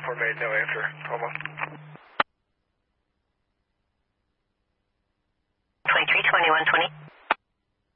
4 made, no answer. Almost. 23, 21, 20.